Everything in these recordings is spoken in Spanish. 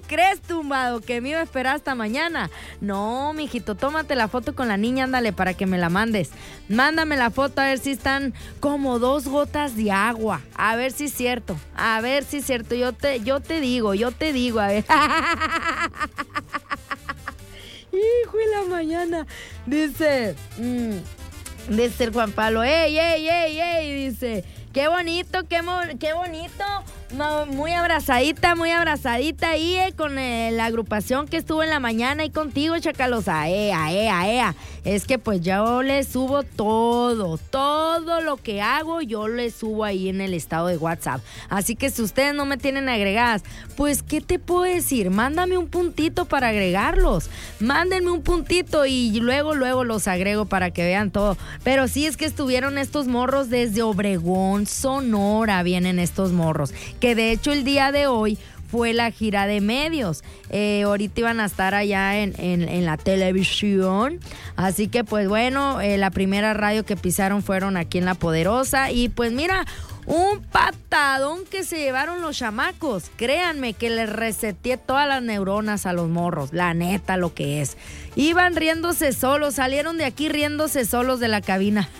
crees, tumbado? ¿Que me iba a esperar hasta mañana? No, mijito, tómate la foto con la niña, ándale, para que me la mandes. Mándame la foto a ver si están como 2 gotas de agua. A ver si es cierto. Yo te digo, a ver. Hijo de la mañana. Dice el Juan Pablo, ey, dice, qué bonito, muy abrazadita ahí con la agrupación que estuvo en la mañana y contigo, Chacalosa, ea. Es que pues yo le subo todo lo que hago, yo le subo ahí en el estado de WhatsApp. Así que si ustedes no me tienen agregadas, pues ¿qué te puedo decir? Mándame un puntito para agregarlos. Mándenme un puntito y luego los agrego para que vean todo. Pero sí es que estuvieron estos morros desde Obregón, Sonora, vienen estos morros. Que de hecho el día de hoy fue la gira de medios. Ahorita iban a estar allá en la televisión. Así que pues bueno, la primera radio que pisaron fueron aquí en La Poderosa. Y pues mira, un patadón que se llevaron los chamacos. Créanme que les reseteé todas las neuronas a los morros. La neta, lo que es. Iban riéndose solos, salieron de aquí riéndose solos de la cabina.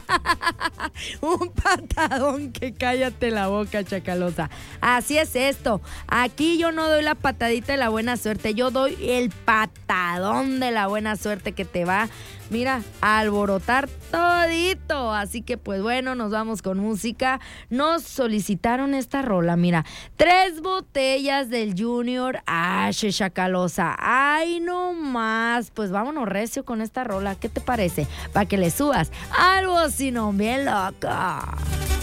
Un patadón que cállate la boca, Chacalosa. Así es esto. Aquí yo no doy la patadita de la buena suerte, yo doy el patadón de la buena suerte que te va, mira, a alborotar todito. Así que pues bueno, nos vamos con música. Nos solicitaron esta rola, mira, 3 botellas del Junior H, Chacalosa. Ay, no más. Pues vámonos recio con esta rola. ¿Qué te parece? Para que le subas algo, sino bien loca.